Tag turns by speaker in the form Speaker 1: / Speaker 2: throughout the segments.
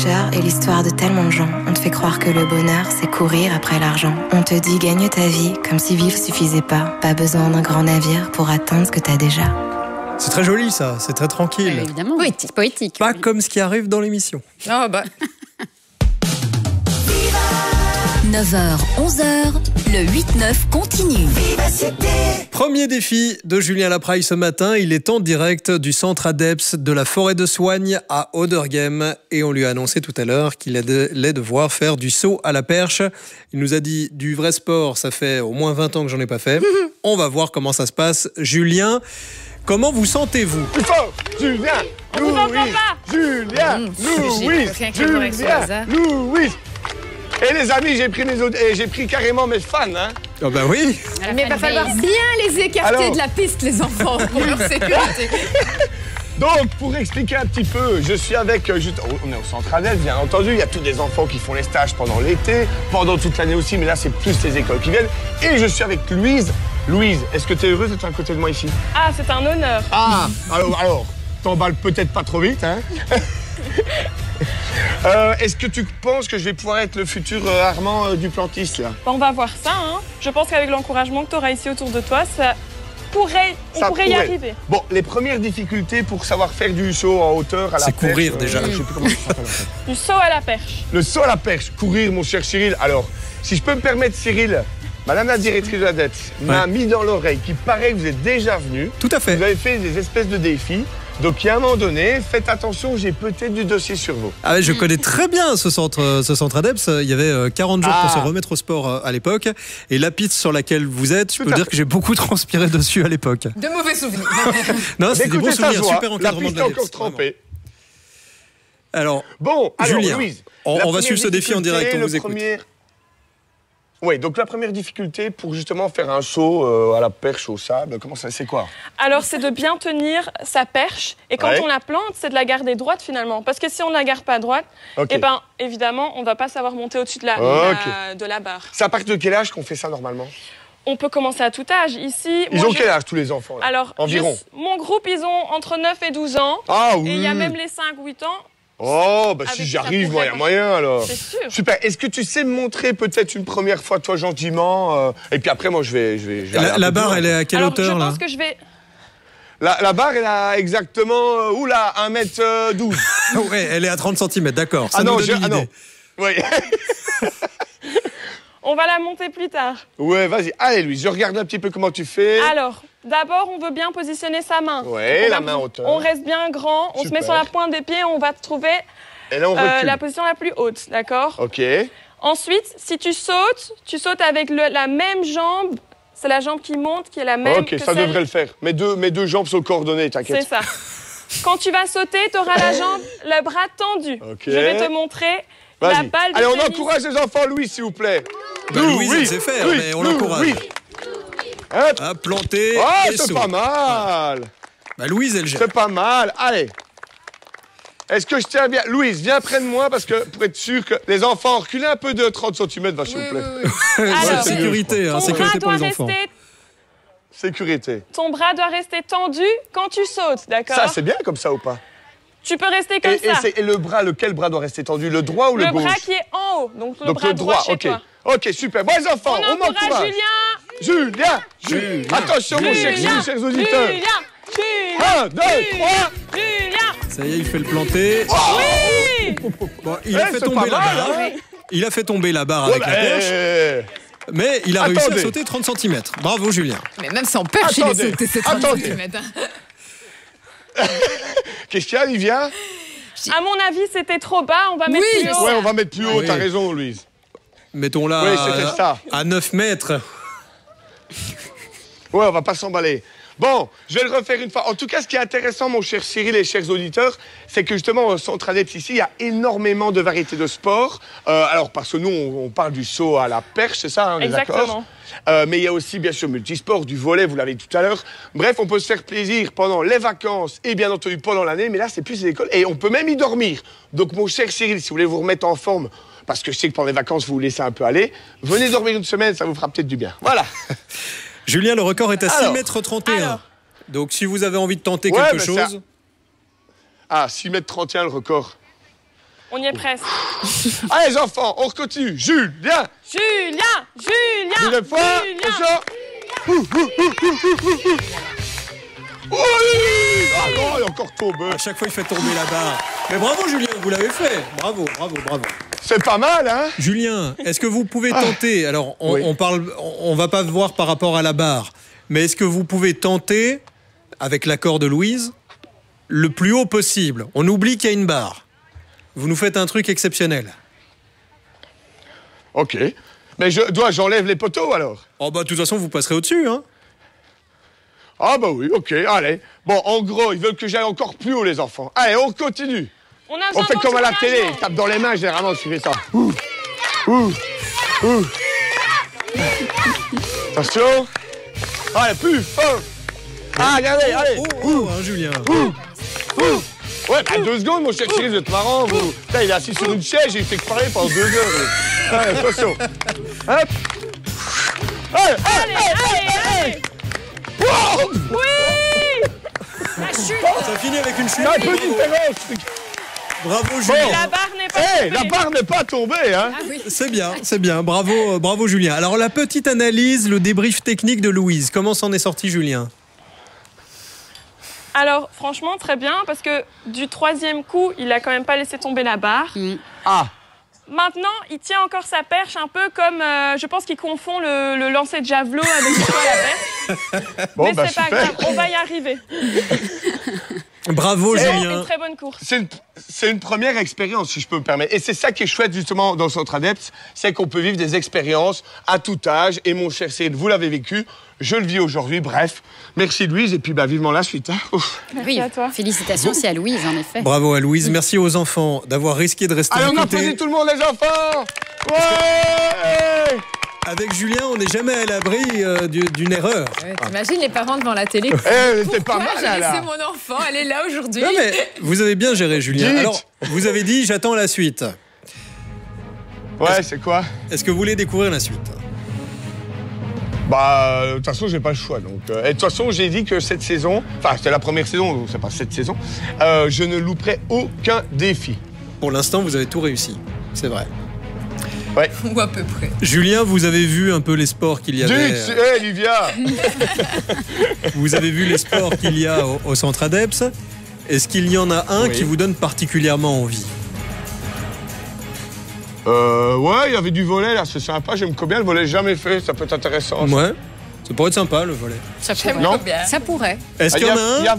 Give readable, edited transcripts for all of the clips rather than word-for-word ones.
Speaker 1: Et l'histoire de tellement de gens. On te fait croire que le bonheur, c'est courir après l'argent. On te dit gagne ta vie, comme si vivre suffisait pas. Pas besoin d'un grand navire pour atteindre ce que t'as déjà.
Speaker 2: C'est très joli ça, c'est très tranquille.
Speaker 3: Évidemment, poétique. Poétique.
Speaker 2: Pas comme ce qui arrive dans l'émission.
Speaker 3: Oh bah.
Speaker 4: 9h, 11h, le 8-9 continue.
Speaker 2: Premier défi de Julien Lapraille ce matin, il est en direct du centre ADEPS de la forêt de Soigne à Auderghem et on lui a annoncé tout à l'heure qu'il allait devoir faire du saut à la perche. Il nous a dit du vrai sport, ça fait au moins 20 ans que j'en ai pas fait. On va voir comment ça se passe. Julien, comment vous sentez-vous?
Speaker 5: Plus fort, Julien, Louise, Julien, Louise, Julien, Louise. Et les amis, j'ai pris carrément mes fans. Hein.
Speaker 2: Oh bah oui.
Speaker 6: Mais il va falloir bien les écarter de la piste, les enfants, pour leur sécurité.
Speaker 5: Donc, pour expliquer un petit peu, je suis avec... on est au centre ADEPS, bien entendu. Il y a tous des enfants qui font les stages pendant l'été, pendant toute l'année aussi, mais là, c'est plus les écoles qui viennent. Et je suis avec Louise. Louise, est-ce que tu es heureuse d'être à côté de moi ici?
Speaker 7: Ah, c'est un honneur.
Speaker 5: Ah, alors t'emballes peut-être pas trop vite, hein. Est-ce que tu penses que je vais pouvoir être le futur Armand Duplantis, là?
Speaker 7: On va voir ça, hein. Je pense qu'avec l'encouragement que tu auras ici autour de toi, on pourrait y arriver.
Speaker 5: Bon, les premières difficultés pour savoir faire du saut en hauteur à la perche...
Speaker 2: C'est courir déjà.
Speaker 5: Je sais plus comment ça s'appelle en fait.
Speaker 7: Du saut à la perche.
Speaker 5: Le saut à la perche, courir, mon cher Cyril. Alors, si je peux me permettre, Cyril, Madame la directrice de l'ADEPS m'a mis dans l'oreille qu'il paraît que vous êtes déjà venu.
Speaker 2: Tout à fait.
Speaker 5: Vous avez fait des espèces de défis. Donc, il y a un moment donné, faites attention, j'ai peut-être du dossier sur vous.
Speaker 2: Ah ouais, je connais très bien ce centre ADEPS. Il y avait 40 jours pour se remettre au sport à l'époque. Et la piste sur laquelle vous êtes, je peux dire que j'ai beaucoup transpiré dessus à l'époque.
Speaker 6: De mauvais souvenirs.
Speaker 2: Non, c'est des bons souvenirs, super
Speaker 5: la
Speaker 2: encadrement
Speaker 5: piste
Speaker 2: de
Speaker 5: est
Speaker 2: l'ADEPS.
Speaker 5: encore trempée.
Speaker 2: Alors,
Speaker 5: Julien,
Speaker 2: Louise, on va suivre ce défi en direct, on vous écoute.
Speaker 5: Oui, donc la première difficulté pour justement faire un saut à la perche au sable, c'est quoi?
Speaker 7: Alors, c'est de bien tenir sa perche. Et quand on la plante, c'est de la garder droite finalement. Parce que si on ne la garde pas droite, eh ben, évidemment, on ne va pas savoir monter au-dessus de la barre.
Speaker 5: C'est à partir de quel âge qu'on fait ça normalement?
Speaker 7: On peut commencer à tout âge. Ici,
Speaker 5: ils ont quel âge tous les enfants là?
Speaker 7: Alors,
Speaker 5: environ.
Speaker 7: Mon groupe, ils ont entre 9 et 12 ans.
Speaker 5: Ah oui.
Speaker 7: Et il y a même les 5-8 ans.
Speaker 5: Oh, bah si j'y arrive, moi, il y a moyen alors.
Speaker 7: C'est sûr.
Speaker 5: Super. Est-ce que tu sais me montrer peut-être une première fois, toi, gentiment et puis après, moi, je vais
Speaker 2: la barre, elle est à quelle hauteur, là?
Speaker 7: Je pense que je vais...
Speaker 5: La barre, elle a exactement, 1m12.
Speaker 2: Ouais, elle est à 30 cm, d'accord. Ça nous donne une idée.
Speaker 5: Oui.
Speaker 7: On va la monter plus tard.
Speaker 5: Ouais, vas-y. Allez, Louise, je regarde un petit peu comment tu fais.
Speaker 7: Alors, d'abord, on veut bien positionner sa main.
Speaker 5: Ouais, la main en hauteur.
Speaker 7: On reste bien grand, on se met sur la pointe des pieds, on va trouver la position la plus haute, d'accord?
Speaker 5: Ok.
Speaker 7: Ensuite, si tu sautes avec la même jambe. C'est la jambe qui monte, qui est la même que
Speaker 5: ça devrait le faire. Mes deux jambes sont coordonnées, t'inquiète.
Speaker 7: C'est ça. Quand tu vas sauter, tu auras le bras tendu.
Speaker 5: Okay.
Speaker 7: Je vais te montrer la balle de
Speaker 5: Allez, on
Speaker 7: tennis.
Speaker 5: encourage les enfants, Louis, s'il vous plaît.
Speaker 2: Louise, elle sait faire, mais on l'encourage. À planter et
Speaker 5: c'est pas mal.
Speaker 2: Bah, Louise, elle gère.
Speaker 5: C'est pas mal. Allez. Est-ce que je tiens bien? Louise, viens près de moi parce que pour être sûr que les enfants reculez un peu de 30 cm, s'il vous plaît.
Speaker 7: Alors,
Speaker 2: sécurité, sécurité pour les enfants.
Speaker 5: Sécurité.
Speaker 7: Ton bras doit rester tendu quand tu sautes, d'accord?
Speaker 5: Ça, c'est bien comme ça ou pas?
Speaker 7: Tu peux rester comme ça.
Speaker 5: Et le bras, lequel bras doit rester tendu? Le droit ou le gauche?
Speaker 7: Le bras qui est en haut, donc le bras
Speaker 5: le droit
Speaker 7: chez toi.
Speaker 5: Ok, super. Bon, les enfants, on m'encourage. Julien. Attention, mon chers auditeurs.
Speaker 7: Julien.
Speaker 5: 1, 2, 3.
Speaker 7: Julien.
Speaker 2: Ça y est, il fait le planter.
Speaker 7: Oui.
Speaker 2: Bon, il a fait tomber la barre. Il a fait tomber la barre avec la perche. Mais il a réussi à sauter 30 cm. Bravo, Julien.
Speaker 6: Mais même sans perche, il a sauté ces 30 cm.
Speaker 5: Qu'est-ce qu'il y a, Livia?
Speaker 7: À mon avis, c'était trop bas. On va mettre plus haut.
Speaker 5: Ouais, on va mettre plus haut. T'as raison, Louise.
Speaker 2: Mettons-la à 9 mètres.
Speaker 5: Ouais, on va pas s'emballer. Bon, je vais le refaire une fois. En tout cas, ce qui est intéressant, mon cher Cyril et chers auditeurs, c'est que justement, au Centre ADEPS ici, il y a énormément de variétés de sports. Alors, parce que nous, on parle du saut à la perche, c'est ça, on est d'accord? Mais il y a aussi, bien sûr, multisport, du volley, vous l'avez dit tout à l'heure. Bref, on peut se faire plaisir pendant les vacances et bien entendu pendant l'année, mais là, c'est plus l'école. Et on peut même y dormir. Donc, mon cher Cyril, si vous voulez vous remettre en forme, parce que je sais que pendant les vacances, vous vous laissez un peu aller, venez dormir une semaine, ça vous fera peut-être du bien. Voilà.
Speaker 2: Julien, le record est à 6,31 m. Donc, si vous avez envie de tenter quelque chose...
Speaker 5: Ah, 6,31 m le record.
Speaker 7: On y est presque.
Speaker 5: Allez, les enfants, on continue. Julien.
Speaker 7: Julien.
Speaker 5: Une fois, et ça. Oui. Ah non, il est encore tombé.
Speaker 2: À chaque fois, il fait tomber la barre. Mais bravo, Julien, vous l'avez fait. Bravo.
Speaker 5: C'est pas mal, hein?
Speaker 2: Julien, est-ce que vous pouvez tenter, alors on va pas voir par rapport à la barre, mais est-ce que vous pouvez tenter, avec l'accord de Louise, le plus haut possible? On oublie qu'il y a une barre. Vous nous faites un truc exceptionnel.
Speaker 5: Ok. Mais j'enlève les poteaux, alors?
Speaker 2: Oh bah, de toute façon, vous passerez au-dessus, hein?
Speaker 5: Ah bah oui, ok, allez. Bon, en gros, ils veulent que j'aille encore plus haut, les enfants. Allez, on continue. On fait comme à la télé, ils tapent dans les mains, généralement, je fais ça. Attention. Allez, plus fort. Ah, regardez, allez.
Speaker 2: Julien.
Speaker 5: Ouais, bah 2 secondes, mon cher chéri, vous êtes marrant, vous. Là, il est assis sur une chaise, il fait que parler pendant 2 heures. Allez, attention. Hop. Allez. Wow.
Speaker 7: Oui. La chute.
Speaker 2: Ça finit avec une chute.
Speaker 5: Il y a un peu de différence.
Speaker 2: Bravo, Julien.
Speaker 7: La barre n'est pas tombée.
Speaker 5: La barre n'est pas tombée, hein.
Speaker 6: Ah oui.
Speaker 2: C'est bien. Bravo, Julien. Alors, la petite analyse, le débrief technique de Louise. Comment s'en est sorti, Julien?
Speaker 7: Alors, franchement, très bien, parce que du 3e coup, il a quand même pas laissé tomber la barre.
Speaker 5: Ah.
Speaker 7: Maintenant, il tient encore sa perche un peu comme... je pense qu'il confond le lancer de javelot avec la perche.
Speaker 5: Bon,
Speaker 7: mais
Speaker 5: bah,
Speaker 7: c'est pas grave, on va y arriver.
Speaker 2: Bravo,
Speaker 7: C'est
Speaker 2: Julien.
Speaker 7: une très bonne course.
Speaker 5: C'est une première expérience, si je peux me permettre. Et c'est ça qui est chouette, justement, dans Centre Adepts, c'est qu'on peut vivre des expériences à tout âge. Et mon cher Cyril, vous l'avez vécu, je le vis aujourd'hui. Bref, merci Louise, et puis vivement la suite. Hein.
Speaker 6: Merci à toi. Félicitations aussi à Louise, en effet.
Speaker 2: Bravo à Louise. Merci aux enfants d'avoir risqué de rester
Speaker 5: Allez, on
Speaker 2: écoutés.
Speaker 5: applaudit tout le monde, les enfants. Ouais.
Speaker 2: Avec Julien, on n'est jamais à l'abri d'une erreur.
Speaker 6: T'imagines les parents devant la télé?
Speaker 5: T'es pas mal,
Speaker 6: j'ai laissé mon enfant, elle est là aujourd'hui.
Speaker 2: Non, mais vous avez bien géré, Julien.
Speaker 5: Dites.
Speaker 2: Alors, vous avez dit, j'attends la suite.
Speaker 5: Ouais, c'est quoi?
Speaker 2: Est-ce que vous voulez découvrir la suite?
Speaker 5: Bah, de toute façon, j'ai pas le choix. Donc, et de toute façon, j'ai dit que cette saison, enfin, c'était la première saison, donc c'est pas cette saison, je ne louperai aucun défi.
Speaker 2: Pour l'instant, vous avez tout réussi. C'est vrai.
Speaker 5: Ouais.
Speaker 6: Ou à peu près.
Speaker 2: Julien, vous avez vu un peu les sports qu'il y avait.
Speaker 5: Hé, Livia.
Speaker 2: Vous avez vu les sports qu'il y a au Centre Adepts. Est-ce qu'il y en a un qui vous donne particulièrement envie?
Speaker 5: Ouais, il y avait du volley là, c'est sympa. J'aime bien le volley, jamais fait, ça peut être intéressant. Ça.
Speaker 2: Ouais, ça pourrait être sympa le volley.
Speaker 6: Ça pourrait.
Speaker 5: Non.
Speaker 6: Ça pourrait.
Speaker 2: Est-ce qu'il y en a un?
Speaker 5: Il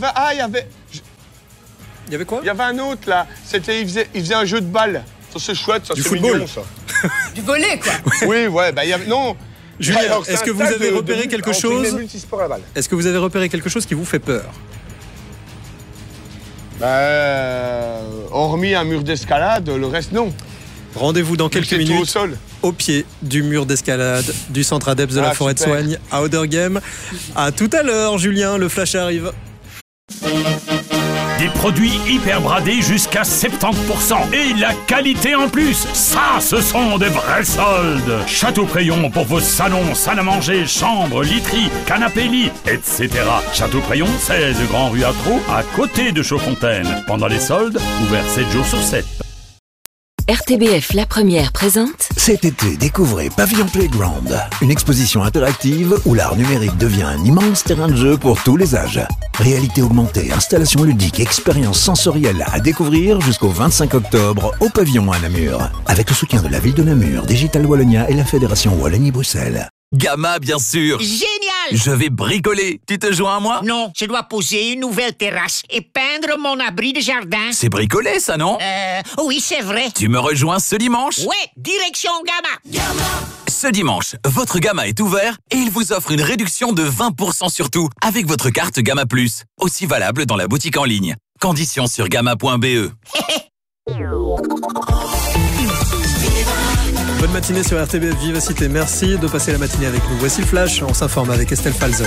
Speaker 2: y avait quoi?
Speaker 5: Il y avait un autre là. Il faisait un jeu de balle. Ça c'est chouette, ça
Speaker 2: du
Speaker 5: c'est
Speaker 2: football.
Speaker 5: mignon ça.
Speaker 6: Du volley quoi.
Speaker 5: Oui, ouais, bah il y avait non.
Speaker 2: Julien,
Speaker 5: Alors,
Speaker 2: est-ce que vous avez repéré quelque chose? Est-ce que vous avez repéré quelque chose qui vous fait peur?
Speaker 5: Hormis un mur d'escalade, le reste non.
Speaker 2: Rendez-vous dans quelques minutes
Speaker 5: au sol.
Speaker 2: au pied du mur d'escalade du Centre Adepts de la Forêt de Soigne à Oderghem. À tout à l'heure, Julien, le flash arrive.
Speaker 3: Des produits hyper bradés jusqu'à 70% et la qualité en plus. Ça, ce sont des vrais soldes. Château-Prayon pour vos salons, salles à manger, chambres, literies, canapés lits, etc. Château-Prayon, 16 Grand Rue Atro, à côté de Chaudfontaine. Pendant les soldes, ouvert 7 jours sur 7.
Speaker 4: RTBF La Première présente.
Speaker 8: Cet été, découvrez Pavillon Playground, une exposition interactive où l'art numérique devient un immense terrain de jeu pour tous les âges. Réalité augmentée, installations ludiques, expériences sensorielles à découvrir jusqu'au 25 octobre au Pavillon à Namur. Avec le soutien de la ville de Namur, Digital Wallonia et la Fédération Wallonie-Bruxelles.
Speaker 9: Gamma, bien sûr.
Speaker 10: Génial!
Speaker 9: Je vais bricoler. Tu te joins à moi?
Speaker 10: Non, je dois poser une nouvelle terrasse et peindre mon abri de jardin.
Speaker 9: C'est bricolé, ça, non?
Speaker 10: Oui, c'est vrai.
Speaker 9: Tu me rejoins ce dimanche?
Speaker 10: Ouais, direction Gamma.
Speaker 9: Ce dimanche, votre Gamma est ouvert et il vous offre une réduction de 20% sur tout avec votre carte Gamma Plus. Aussi valable dans la boutique en ligne. Conditions sur gamma.be.
Speaker 2: Bonne matinée sur RTBF Vivacité. Merci de passer la matinée avec nous. Voici le flash. On s'informe avec Estelle Falzon.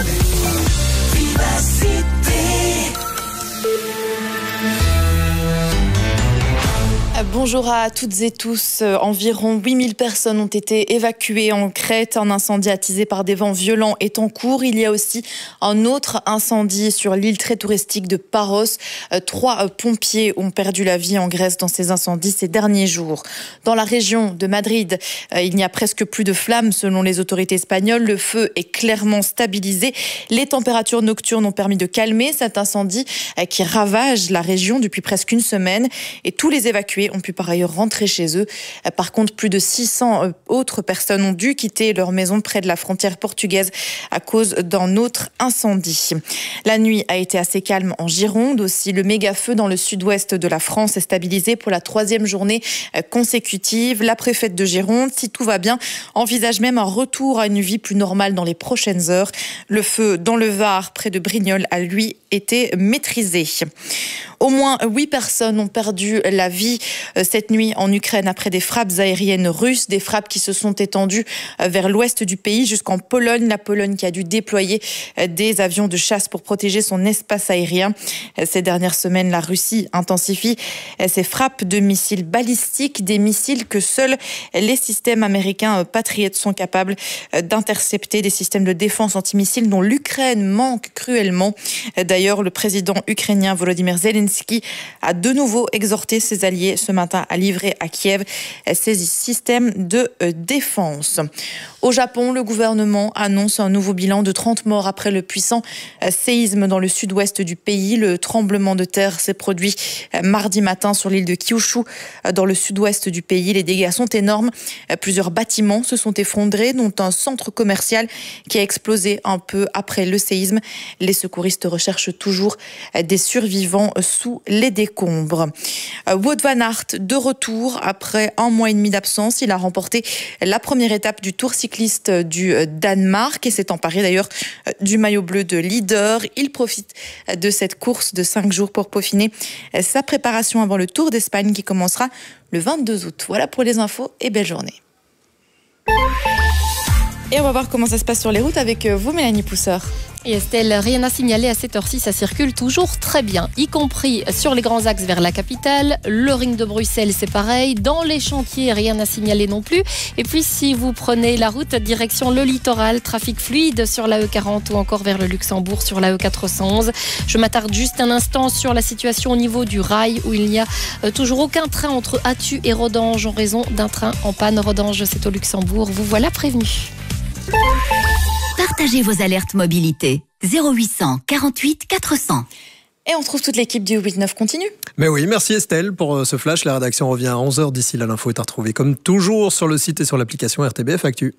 Speaker 11: Bonjour à toutes et tous. Environ 8000 personnes ont été évacuées en Crète. Un incendie attisé par des vents violents est en cours. Il y a aussi un autre incendie sur l'île très touristique de Paros. 3 pompiers ont perdu la vie en Grèce dans ces incendies ces derniers jours. Dans la région de Madrid, il n'y a presque plus de flammes selon les autorités espagnoles. Le feu est clairement stabilisé. Les températures nocturnes ont permis de calmer cet incendie qui ravage la région depuis presque une semaine. Et tous les évacués ont pu par ailleurs rentrer chez eux. Par contre, plus de 600 autres personnes ont dû quitter leur maison près de la frontière portugaise à cause d'un autre incendie. La nuit a été assez calme en Gironde. Aussi, le méga-feu dans le sud-ouest de la France est stabilisé pour la 3e journée consécutive. La préfète de Gironde, si tout va bien, envisage même un retour à une vie plus normale dans les prochaines heures. Le feu dans le Var, près de Brignoles, a lui été maîtrisé. Au moins 8 personnes ont perdu la vie cette nuit en Ukraine après des frappes aériennes russes, des frappes qui se sont étendues vers l'ouest du pays jusqu'en Pologne. La Pologne qui a dû déployer des avions de chasse pour protéger son espace aérien. Ces dernières semaines, la Russie intensifie ses frappes de missiles balistiques, des missiles que seuls les systèmes américains Patriot sont capables d'intercepter, des systèmes de défense antimissiles dont l'Ukraine manque cruellement. D'ailleurs, le président ukrainien Volodymyr Zelensky a de nouveau exhorté ses alliés ce matin à livrer à Kiev ces systèmes de défense. Au Japon, le gouvernement annonce un nouveau bilan de 30 morts après le puissant séisme dans le sud-ouest du pays. Le tremblement de terre s'est produit mardi matin sur l'île de Kyushu, dans le sud-ouest du pays. Les dégâts sont énormes. Plusieurs bâtiments se sont effondrés, dont un centre commercial qui a explosé un peu après le séisme. Les secouristes recherchent toujours des survivants sous les décombres. Wout van Aert, de retour après 1 mois et demi d'absence. Il a remporté la première étape du Tour cycliste du Danemark et s'est emparé d'ailleurs du maillot bleu de leader. Il profite de cette course de 5 jours pour peaufiner sa préparation avant le Tour d'Espagne qui commencera le 22 août. Voilà pour les infos et belle journée. Et on va voir comment ça se passe sur les routes avec vous, Mélanie Pousseur.
Speaker 12: Et Estelle, rien à signaler à cette heure-ci, ça circule toujours très bien, y compris sur les grands axes vers la capitale. Le ring de Bruxelles, c'est pareil. Dans les chantiers, rien à signaler non plus. Et puis, si vous prenez la route direction le littoral, trafic fluide sur la E40 ou encore vers le Luxembourg sur la E411. Je m'attarde juste un instant sur la situation au niveau du rail où il n'y a toujours aucun train entre Attu et Rodange en raison d'un train en panne. Rodange, c'est au Luxembourg. Vous voilà prévenu.
Speaker 13: Partagez vos alertes mobilité. 0800 48 400.
Speaker 11: Et on trouve toute l'équipe du 8-9 continue.
Speaker 2: Mais oui, merci Estelle pour ce flash. La rédaction revient à 11h. D'ici là, l'info est à retrouver comme toujours sur le site et sur l'application RTBF Actu.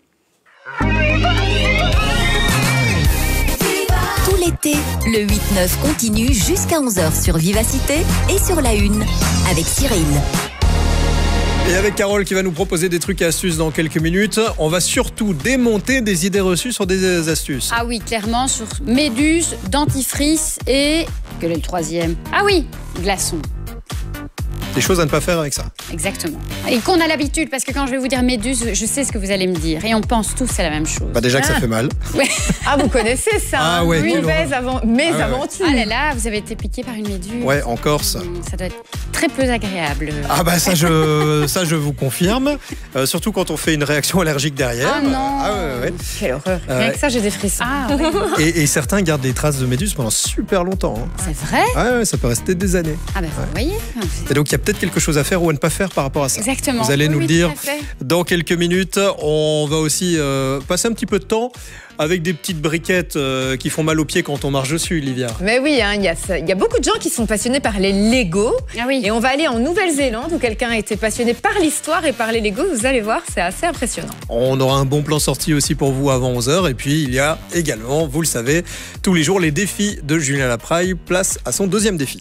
Speaker 13: Tout l'été, le 8-9 continue jusqu'à 11h sur Vivacité et sur la Une avec Cyril.
Speaker 2: Et avec Carole qui va nous proposer des trucs et astuces dans quelques minutes, on va surtout démonter des idées reçues sur des astuces.
Speaker 14: Ah oui, clairement, sur méduse, dentifrice et... Quel est le troisième ? Ah oui, glaçon.
Speaker 2: Des choses à ne pas faire avec ça.
Speaker 14: Exactement. Et qu'on a l'habitude, parce que quand je vais vous dire méduse, je sais ce que vous allez me dire. Et on pense tous à la même chose.
Speaker 2: Bah déjà que ça fait mal.
Speaker 14: Ouais.
Speaker 6: Ah, vous connaissez ça.
Speaker 2: Ah ouais.
Speaker 6: Mes aventures.
Speaker 14: Ah là là, vous avez été piqué par une méduse.
Speaker 2: Ouais, en Corse.
Speaker 14: Ça doit être très peu agréable.
Speaker 2: Ah bah ça je vous confirme. Surtout quand on fait une réaction allergique derrière.
Speaker 14: Ah non.
Speaker 2: Ah ouais.
Speaker 6: Quelle horreur. Rien que ça, j'ai des frissons.
Speaker 14: Ah ouais.
Speaker 2: Et certains gardent des traces de méduse pendant super longtemps. Hein.
Speaker 14: C'est vrai ?
Speaker 2: Ah ouais, ça peut rester des années.
Speaker 14: Ah bah vous voyez.
Speaker 2: Et donc il y a peut-être quelque chose à faire ou à ne pas faire par rapport à ça.
Speaker 14: Exactement.
Speaker 2: Vous allez nous le dire
Speaker 14: tout à fait.
Speaker 2: dans quelques minutes. On va aussi passer un petit peu de temps avec des petites briquettes qui font mal aux pieds quand on marche dessus, Livia.
Speaker 6: Mais oui, il y a beaucoup de gens qui sont passionnés par les Lego.
Speaker 14: Ah oui.
Speaker 6: Et on va aller en Nouvelle-Zélande où quelqu'un a été passionné par l'histoire et par les Lego. Vous allez voir, c'est assez impressionnant.
Speaker 2: On aura un bon plan sorti aussi pour vous avant 11h. Et puis, il y a également, vous le savez, tous les jours, les défis de Julien Lapraille. Place à son deuxième défi.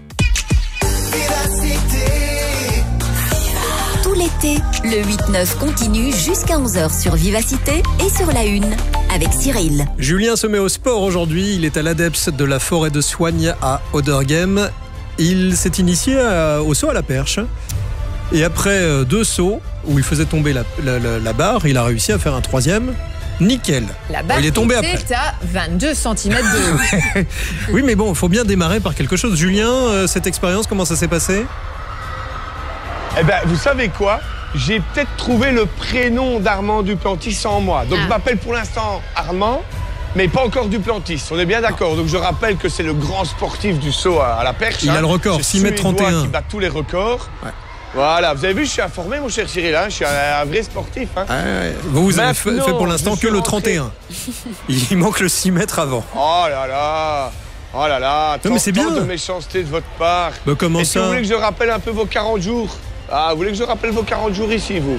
Speaker 13: Tout l'été, le 8-9 continue jusqu'à 11h sur Vivacité et sur la Une avec Cyril.
Speaker 2: Julien se met au sport aujourd'hui. Il est à l'ADEPS de la forêt de Soigne à Oderghem. Il s'est initié au saut à la perche. Et après 2 sauts où il faisait tomber la barre, il a réussi à faire un 3e. Nickel.
Speaker 6: La barre
Speaker 2: il est tombé après.
Speaker 6: était à 22 cm de haut.
Speaker 2: Oui, mais bon, il faut bien démarrer par quelque chose. Julien, cette expérience, comment ça s'est passé ?
Speaker 5: Eh ben, vous savez quoi? J'ai peut-être trouvé le prénom d'Armand Duplantis sans moi. Donc je m'appelle pour l'instant Armand, mais pas encore Duplantis. On est bien d'accord. Donc je rappelle que c'est le grand sportif du saut à la perche.
Speaker 2: Il a le record, 6,31 m.
Speaker 5: Qui bat tous les records. Ouais. Voilà, vous avez vu, je suis informé, mon cher Cyril. Hein, je suis un vrai sportif. Hein.
Speaker 2: Vous avez fait pour l'instant que le 31. Il manque le 6 mètres avant.
Speaker 5: Oh là là. Oh là là,
Speaker 2: non, mais c'est bien.
Speaker 5: De méchanceté de votre part.
Speaker 2: Bah, comment
Speaker 5: Est-ce
Speaker 2: ça?
Speaker 5: que vous voulez que je rappelle un peu vos 40 jours? Ah, vous voulez que je rappelle vos 40 jours ici, vous?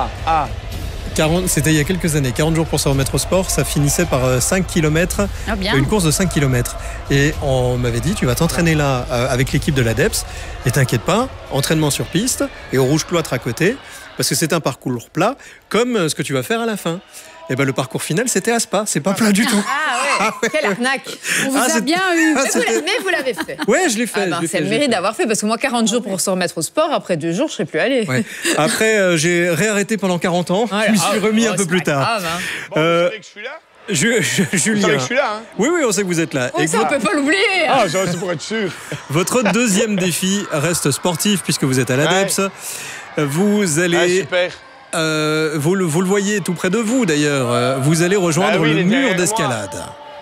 Speaker 2: 40, c'était il y a quelques années, 40 jours pour se remettre au sport, ça finissait par 5 km, une course de 5 km. Et on m'avait dit, tu vas t'entraîner là avec l'équipe de l'ADEPS, et t'inquiète pas, entraînement sur piste, et au rouge cloître à côté, parce que c'est un parcours plat, comme ce que tu vas faire à la fin. Et ben le parcours final, c'était à Spa, c'est pas plat du tout.
Speaker 6: Ah ouais, quelle arnaque.
Speaker 14: On vous a bien eu.
Speaker 6: Mais vous l'avez fait.
Speaker 2: Ouais, je l'ai fait.
Speaker 6: C'est le mérite d'avoir fait, parce que moi, 40 jours pour se remettre au sport, après 2 jours, je serais plus allée.
Speaker 2: Ouais. Après, j'ai réarrêté pendant 40 ans, je me suis remis un peu plus tard.
Speaker 5: Grave, hein. Bon, vous savez que je suis là?
Speaker 2: Julien.
Speaker 5: Vous savez que je suis là, hein?
Speaker 2: Oui, on sait que vous êtes là.
Speaker 6: Oh, ça, on peut pas l'oublier.
Speaker 5: Ah, c'est pour être sûr.
Speaker 2: Votre deuxième défi reste sportif, puisque vous êtes à l'ADEPS. Vous allez...
Speaker 5: super.
Speaker 2: Vous le voyez tout près de vous d'ailleurs. Vous allez rejoindre le mur d'escalade.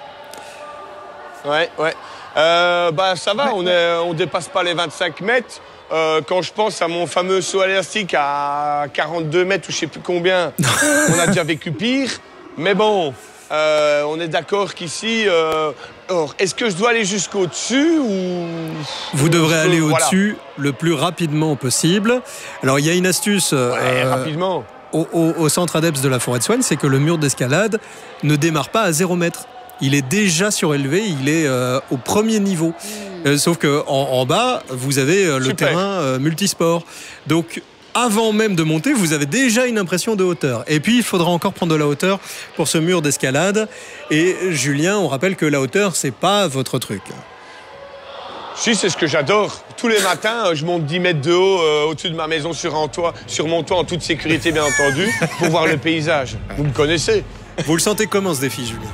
Speaker 5: Ouais. Ça va, on dépasse pas les 25 mètres. Quand je pense à mon fameux saut élastique à 42 mètres ou je sais plus combien, on a déjà vécu pire. Mais bon, on est d'accord qu'ici... est-ce que je dois aller jusqu'au-dessus ou...
Speaker 2: Vous devrez aller au-dessus le plus rapidement possible. Alors, il y a une astuce
Speaker 5: rapidement.
Speaker 2: Au centre ADEPS de la Forêt-de-Soigne, c'est que le mur d'escalade ne démarre pas à 0 mètre. Il est déjà surélevé, il est au premier niveau. Sauf qu'en bas, vous avez le terrain multisport. Donc, avant même de monter, vous avez déjà une impression de hauteur. Et puis, il faudra encore prendre de la hauteur pour ce mur d'escalade. Et Julien, on rappelle que la hauteur, c'est pas votre truc.
Speaker 5: Si, c'est ce que j'adore. Tous les matins, je monte 10 mètres de haut au-dessus de ma maison sur mon toit en toute sécurité, bien entendu, pour voir le paysage. Vous me connaissez.
Speaker 2: Vous le sentez comment, ce défi, Julien?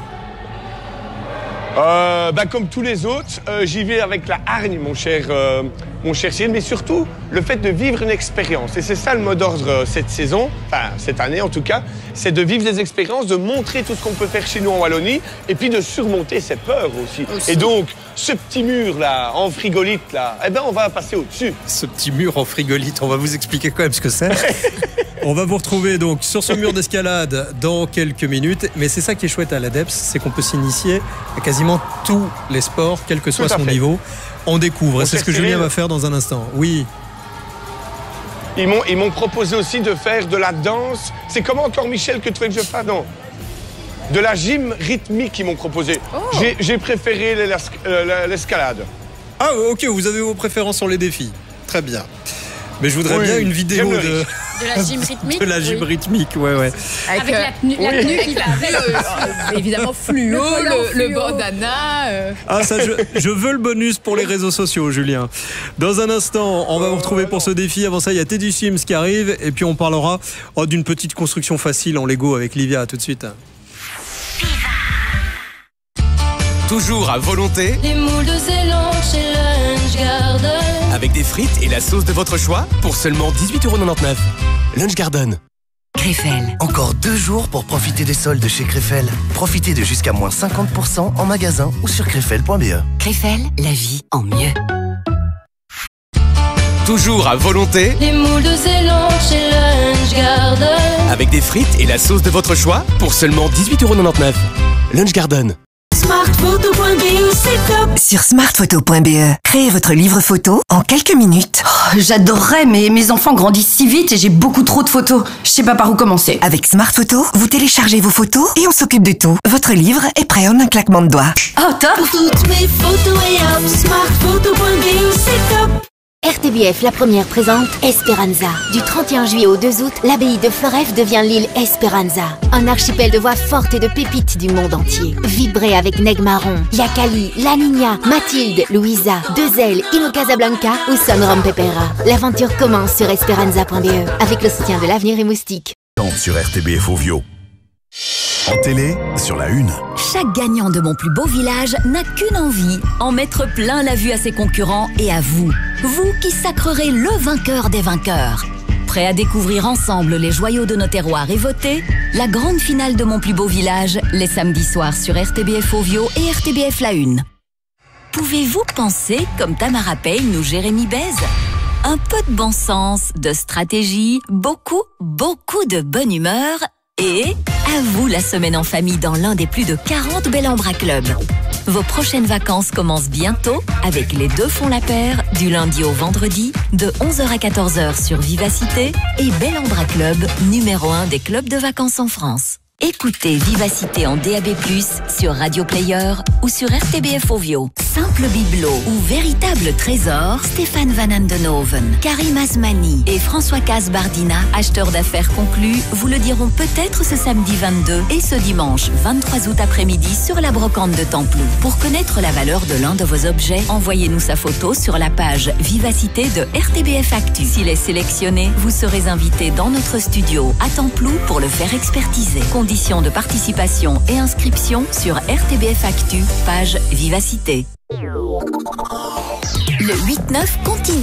Speaker 5: Comme tous les autres, j'y vais avec la hargne, mon cher Cyril, mais surtout le fait de vivre une expérience. Et c'est ça le mot d'ordre cette saison, enfin cette année en tout cas, c'est de vivre des expériences, de montrer tout ce qu'on peut faire chez nous en Wallonie, et puis de surmonter ses peurs aussi. Et donc, ce petit mur là, en frigolite là, on va passer au-dessus.
Speaker 2: Ce petit mur en frigolite, on va vous expliquer quand même ce que c'est. On va vous retrouver donc sur ce mur d'escalade dans quelques minutes. Mais c'est ça qui est chouette à l'ADEPS, c'est qu'on peut s'initier à quasiment tous les sports, quel que soit son niveau. On découvre, et c'est ce que Julien va faire dans un instant. Oui.
Speaker 5: Ils m'ont proposé aussi de faire de la danse. C'est comment encore, Michel, que tu veux que je fasse? Non. De la gym rythmique, ils m'ont proposé. J'ai préféré l'escalade.
Speaker 2: Ah, ok, vous avez vos préférences sur les défis. Très bien. Mais je voudrais bien une vidéo de
Speaker 14: la gym rythmique.
Speaker 2: De la gym rythmique, ouais.
Speaker 14: Avec la tenue qui va
Speaker 6: évidemment fluo, le bandana.
Speaker 2: Ah, ça, je veux le bonus pour les réseaux sociaux, Julien. Dans un instant, on va vous retrouver pour ce défi. Avant ça, il y a Teddy Sims qui arrive. Et puis, on parlera d'une petite construction facile en Lego avec Livia. À tout de suite.
Speaker 15: Toujours à volonté.
Speaker 16: Les moules de Zélande chez Lunch Garden.
Speaker 15: Avec des frites et la sauce de votre choix pour seulement 18,99 €. Lunch Garden.
Speaker 17: Krefel. Encore 2 jours pour profiter des soldes chez Krefel. Profitez de jusqu'à moins 50% en magasin ou sur krefel.be.
Speaker 4: Krefel, la vie en mieux.
Speaker 15: Toujours à volonté.
Speaker 16: Les moules de Zélande chez Lunch Garden.
Speaker 15: Avec des frites et la sauce de votre choix pour seulement 18,99 €. Lunch Garden.
Speaker 16: Smartphoto.be, c'est top.
Speaker 18: Sur smartphoto.be, créez votre livre photo en quelques minutes.
Speaker 14: J'adorerais, mais mes enfants grandissent si vite et j'ai beaucoup trop de photos. Je sais pas par où commencer.
Speaker 18: Avec Smartphoto, vous téléchargez vos photos et on s'occupe de tout. Votre livre est prêt en un claquement de doigts.
Speaker 16: Oh, top. Pour toutes mes photos et apps, smartphoto.be, c'est top.
Speaker 19: RTBF, la première, présente Esperanza. Du 31 juillet au 2 août, l'abbaye de Floreffe devient l'île Esperanza. Un archipel de voix fortes et de pépites du monde entier. Vibrez avec Neg Marron, Yakali, La Niña, Mathilde, Louisa, Deux-Ailes, Ino Casablanca ou Son Rom Pepera. L'aventure commence sur esperanza.be avec le soutien de l'Avenir et Moustique.
Speaker 8: Sur RTBF Ovio. En télé, sur la 1.
Speaker 13: Chaque gagnant de Mon Plus Beau Village n'a qu'une envie, en mettre plein la vue à ses concurrents et à vous. Vous qui sacrerez le vainqueur des vainqueurs. Prêts à découvrir ensemble les joyaux de nos terroirs et voter? La grande finale de Mon Plus Beau Village, les samedis soirs sur RTBF Ovio et RTBF La Une. Pouvez-vous penser comme Tamara Payne ou Jérémy Bèze? Un peu de bon sens, de stratégie, beaucoup de bonne humeur et à vous la semaine en famille dans l'un des plus de 40 Bellambra Club. Vos prochaines vacances commencent bientôt avec les deux font la paire du lundi au vendredi de 11h à 14h sur Vivacité et Bellambra Club, numéro 1 des clubs de vacances en France. Écoutez Vivacité en DAB+, sur Radio Player ou sur RTBF Ovio. Simple bibelot ou véritable trésor, Stéphane Van Andenhoven, Karim Asmani et François Casbardina, acheteurs d'affaires conclus, vous le diront peut-être ce samedi 22 et ce dimanche 23 août après-midi sur la brocante de Templou. Pour connaître la valeur de l'un de vos objets, envoyez-nous sa photo sur la page Vivacité de RTBF Actu. S'il est sélectionné, vous serez invité dans notre studio à Templou pour le faire expertiser. Conditions de participation et inscription sur RTBF Actu, page Vivacité. Le 8-9 continue.